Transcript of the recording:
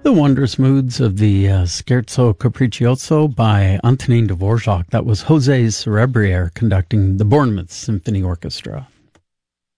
The wondrous moods of the Scherzo Capriccioso by Antonin Dvorak. That was Jose Cerebriere conducting the Bournemouth Symphony Orchestra.